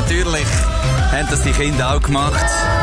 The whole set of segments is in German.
natürlich haben das die Kinder auch gemacht.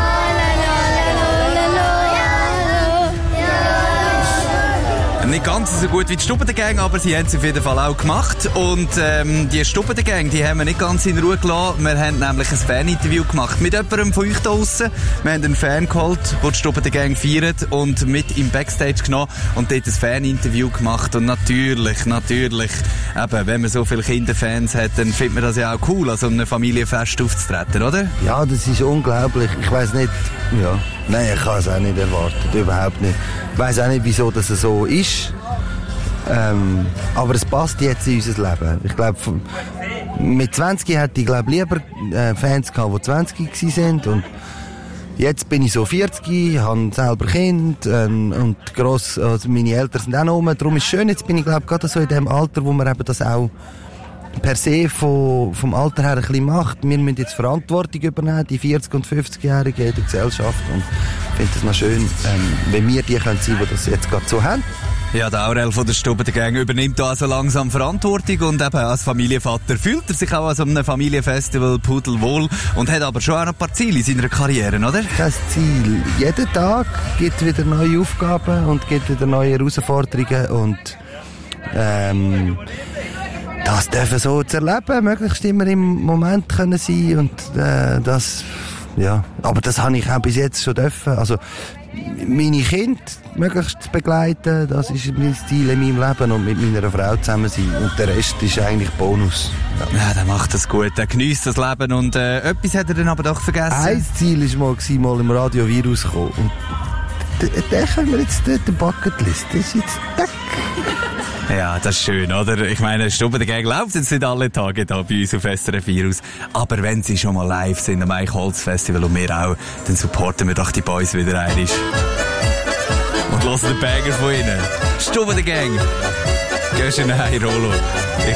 Nicht ganz so gut wie die Stubbengang, aber sie haben es auf jeden Fall auch gemacht. Und die Stubbengang, die haben wir nicht ganz in Ruhe gelassen. Wir haben nämlich ein Fan-Interview gemacht mit jemandem von euch da draussen. Wir haben einen Fan geholt, der die Stubbengang feiert und mit im Backstage genommen und dort ein Fan-Interview gemacht. Und natürlich, eben, wenn man so viele Kinderfans hat, dann findet man das ja auch cool, an so einem Familienfest aufzutreten, oder? Ja, das ist unglaublich. Ich weiss nicht, ja. Nein, ich habe es auch nicht erwartet, überhaupt nicht. Ich weiss auch nicht, wieso das so ist. Aber es passt jetzt in unser Leben. Ich glaube, mit 20 hätte ich lieber Fans gehabt, die 20 waren. Und jetzt bin ich so 40, habe selber Kind und also meine Eltern sind auch noch rum. Darum ist es schön, jetzt bin ich gerade so in dem Alter, wo man eben das auch per se vom Alter her ein bisschen macht. Wir müssen jetzt Verantwortung übernehmen, die 40- und 50-Jährigen in der Gesellschaft. Und ich finde es noch schön, wenn wir die können sein, die das jetzt gerade so haben. Ja, der Aurel von der Stubbengang übernimmt da also langsam Verantwortung und eben als Familienvater fühlt er sich auch an so einem Familienfestival pudelwohl und hat aber schon auch noch ein paar Ziele in seiner Karriere, oder? Das Ziel. Jeden Tag gibt wieder neue Aufgaben und gibt wieder neue Herausforderungen und das dürfen so zu erleben, möglichst immer im Moment können sein und das, ja, aber das habe ich auch bis jetzt schon dürfen. Also meine Kinder möglichst zu begleiten, das ist mein Ziel in meinem Leben und mit meiner Frau zusammen sein und der Rest ist eigentlich Bonus. Ja, der macht das gut, der genießt das Leben und etwas hat er dann aber doch vergessen. Ein Ziel war mal im Radio Virus kommen und den können wir jetzt dort in der Bucketlist, das ist jetzt tack. Ja, das ist schön, oder? Ich meine, Stubbengang läuft jetzt nicht alle Tage da bei uns auf SRF Virus. Aber wenn sie schon mal live sind am Eichholz-Festival und wir auch, dann supporten wir doch die Boys wieder einmal. Und hören den Banger von ihnen. Stubbengang. Gehst du nach Rolo?